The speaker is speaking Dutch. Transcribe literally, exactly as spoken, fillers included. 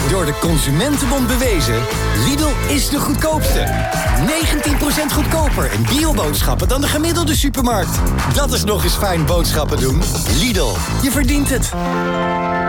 Door de Consumentenbond bewezen, Lidl is de goedkoopste. negentien procent goedkoper in bioboodschappen dan de gemiddelde supermarkt. Dat is nog eens fijn boodschappen doen. Lidl, je verdient het.